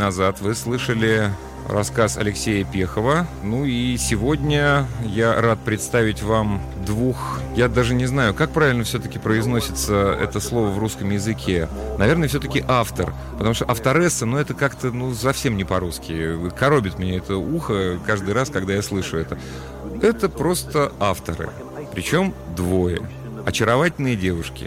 назад вы слышали рассказ Алексея Пехова. Ну и сегодня я рад представить вам двух... Я даже не знаю, как правильно все-таки произносится это слово в русском языке. Наверное, все-таки автор. Потому что авторесса, это как-то, совсем не по-русски. Коробит меня это ухо каждый раз, когда я слышу это. Это просто авторы. Причем двое. Очаровательные девушки.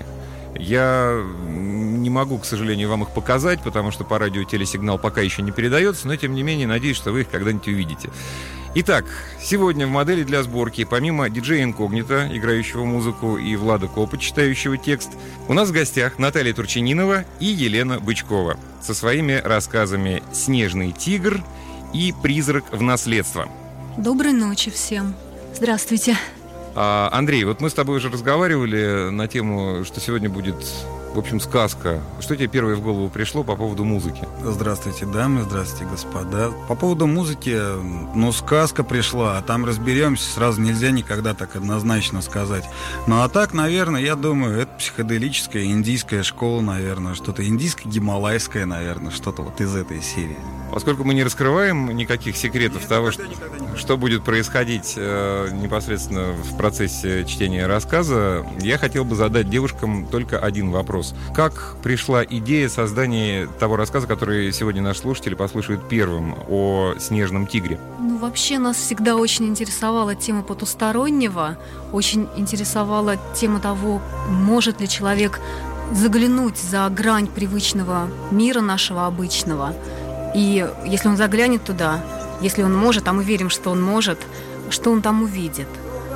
Я не могу, к сожалению, вам их показать, потому что по радио телесигнал пока еще не передается, но, тем не менее, надеюсь, что вы их когда-нибудь увидите. Итак, сегодня в модели для сборки, помимо диджея Инкогнито, играющего музыку, и Влада Копа, читающего текст, у нас в гостях Наталья Турчининова и Елена Бычкова со своими рассказами «Снежный тигр» и «Призрак в наследство». Доброй ночи всем. Здравствуйте. Андрей, вот мы с тобой уже разговаривали на тему, что сегодня будет, в общем, сказка. Что тебе первое в голову пришло по поводу музыки? Здравствуйте, дамы, здравствуйте, господа. По поводу музыки, сказка пришла, а там разберемся, сразу нельзя никогда так однозначно сказать. А так, наверное, я думаю, это психоделическая индийская школа, наверное, что-то индийско-гималайское, наверное, что-то вот из этой серии. Поскольку мы не раскрываем никаких секретов того, что будет происходить непосредственно в процессе чтения рассказа, я хотел бы задать девушкам только один вопрос. Как пришла идея создания того рассказа, который сегодня наш слушатель послушает первым, о «Снежном тигре»? Вообще нас всегда очень интересовала тема потустороннего, очень интересовала тема того, может ли человек заглянуть за грань привычного мира нашего обычного. И если он заглянет туда, если он может, а мы верим, что он может, что он там увидит.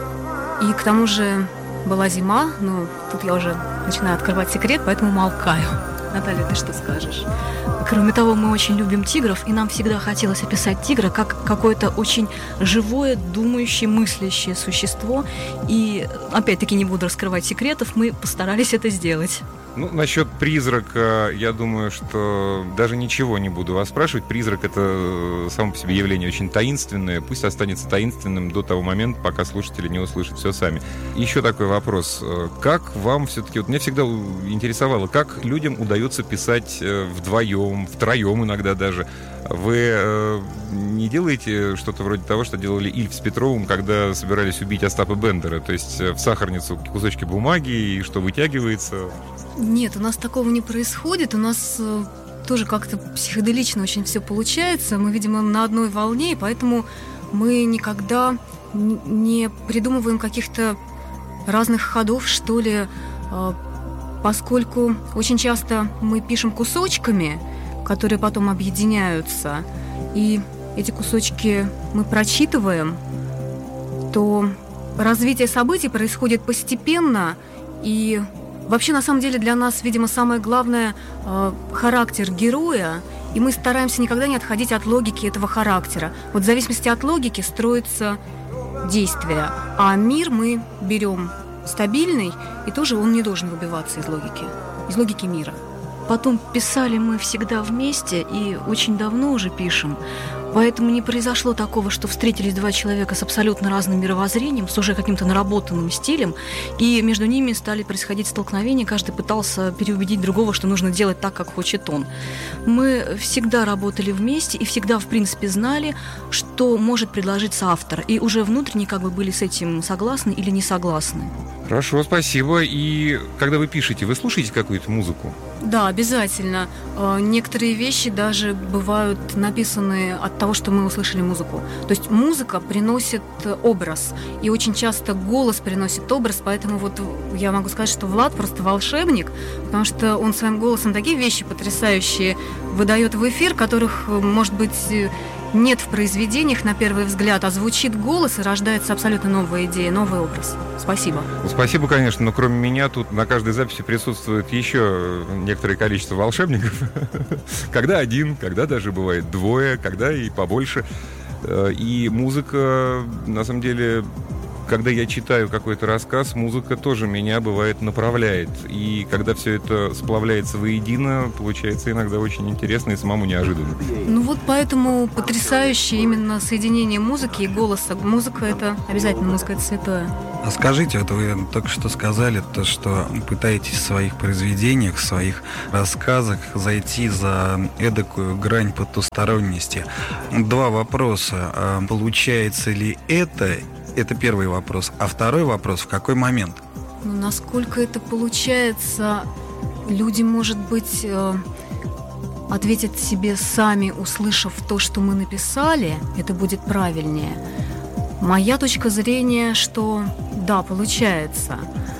И к тому же была зима, тут я уже начинаю открывать секрет, поэтому молкаю. Наталья, ты что скажешь? Кроме того, мы очень любим тигров, и нам всегда хотелось описать тигра как какое-то очень живое, думающее, мыслящее существо. И, опять-таки, не буду раскрывать секретов, мы постарались это сделать. Насчет призрака, я думаю, что даже ничего не буду вас спрашивать. Призрак — это само по себе явление очень таинственное. Пусть останется таинственным до того момента, пока слушатели не услышат все сами. Еще такой вопрос. Как вам все-таки... Меня всегда интересовало, как людям удается писать вдвоем, втроем иногда даже. Вы не делаете что-то вроде того, что делали Ильф с Петровым, когда собирались убить Остапа Бендера? То есть в сахарницу кусочки бумаги, и что вытягивается... Нет, у нас такого не происходит. У нас тоже как-то психоделично очень все получается. Мы, видимо, на одной волне, и поэтому мы никогда не придумываем каких-то разных ходов, что ли, поскольку очень часто мы пишем кусочками, которые потом объединяются, и эти кусочки мы прочитываем, то развитие событий происходит постепенно, и вообще, на самом деле, для нас, видимо, самое главное характер героя, и мы стараемся никогда не отходить от логики этого характера. Вот в зависимости от логики строится действие, а мир мы берем стабильный, и тоже он не должен выбиваться из логики мира. Потом писали мы всегда вместе и очень давно уже пишем. Поэтому не произошло такого, что встретились два человека с абсолютно разным мировоззрением, с уже каким-то наработанным стилем, и между ними стали происходить столкновения, каждый пытался переубедить другого, что нужно делать так, как хочет он. Мы всегда работали вместе и всегда, в принципе, знали, что может предложить соавтор, и уже внутренне были с этим согласны или не согласны. Хорошо, спасибо. И когда вы пишете, вы слушаете какую-то музыку? Да, обязательно. Некоторые вещи даже бывают написаны от того, что мы услышали музыку. То есть музыка приносит образ, и очень часто голос приносит образ, поэтому я могу сказать, что Влад просто волшебник, потому что он своим голосом такие вещи потрясающие выдает в эфир, которых, может быть, нет в произведениях на первый взгляд, а звучит голос, и рождается абсолютно новая идея, новый образ. Спасибо. Спасибо, конечно, но кроме меня тут на каждой записи присутствует еще некоторое количество волшебников. Когда один, когда даже бывает двое, когда и побольше. И музыка, на самом деле, когда я читаю какой-то рассказ, музыка тоже меня, бывает, направляет. И когда все это сплавляется воедино, получается иногда очень интересно и самому неожиданно. Ну вот поэтому потрясающе именно соединение музыки и голоса. Музыка — это обязательно, музыка — это святое. А скажите, вот вы только что сказали, то, что пытаетесь в своих произведениях, в своих рассказах зайти за эдакую грань потусторонности. Два вопроса. Получается ли это? Это первый вопрос. А второй вопрос, в какой момент? Ну, насколько это получается, люди, может быть, ответят себе сами, услышав то, что мы написали, это будет правильнее. Моя точка зрения, что да, получается.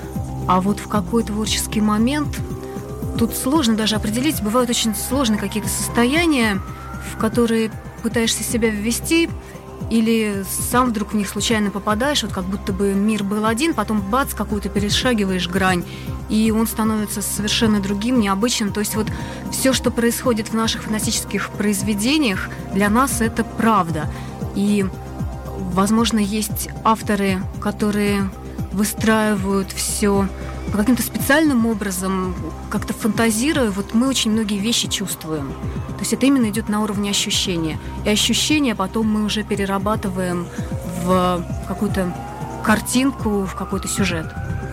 А вот в какой творческий момент тут сложно даже определить. Бывают очень сложные какие-то состояния, в которые пытаешься себя ввести, или сам вдруг в них случайно попадаешь, вот как будто бы мир был один, потом бац, какую-то перешагиваешь грань, и он становится совершенно другим, необычным. То есть вот все, что происходит в наших фантастических произведениях, для нас это правда. И, возможно, есть авторы, которые выстраивают все по каким-то специальным образом, как-то фантазируя. Вот мы очень многие вещи чувствуем. То есть это именно идет на уровне ощущения. И ощущения потом мы уже перерабатываем в какую-то картинку, в какой-то сюжет.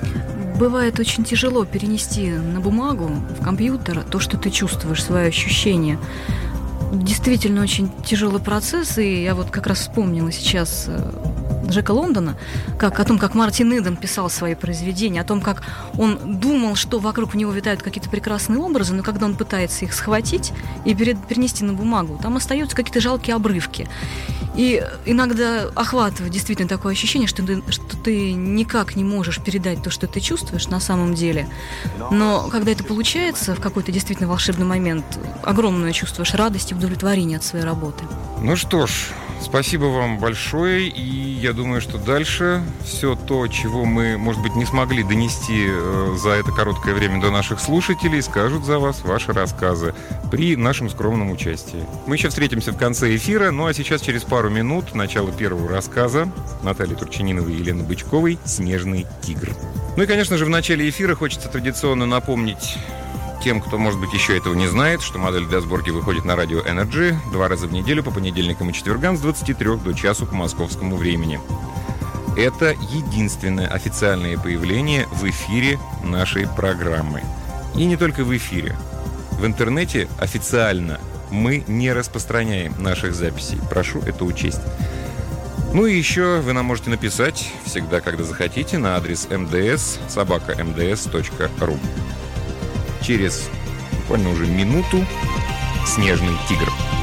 Бывает очень тяжело перенести на бумагу, в компьютер, то, что ты чувствуешь, свои ощущения. Действительно очень тяжелый процесс, и я вот как раз вспомнила сейчас Джека Лондона, о том, как Мартин Иден писал свои произведения, о том, как он думал, что вокруг него витают какие-то прекрасные образы, но когда он пытается их схватить и перенести на бумагу, там остаются какие-то жалкие обрывки. И иногда охватывает действительно такое ощущение, что ты никак не можешь передать то, что ты чувствуешь на самом деле. Но когда это получается в какой-то действительно волшебный момент, огромное чувствуешь радость и удовлетворение от своей работы. Ну что ж, спасибо вам большое, и я думаю, что дальше все то, чего мы, может быть, не смогли донести за это короткое время до наших слушателей, скажут за вас ваши рассказы при нашем скромном участии. Мы еще встретимся в конце эфира, ну а сейчас через пару минут начало первого рассказа Натальи Турчининовой и Елены Бычковой «Снежный тигр». Ну и, конечно же, в начале эфира хочется традиционно напомнить тем, кто, может быть, еще этого не знает, что модель для сборки выходит на радио Energy 2 раза в неделю по понедельникам и четвергам с 23 до часу по московскому времени. Это единственное официальное появление в эфире нашей программы. И не только в эфире. В интернете официально мы не распространяем наших записей. Прошу это учесть. Ну и еще вы нам можете написать всегда, когда захотите, на адрес mds@mds.ru. Через буквально уже минуту «Снежный тигр».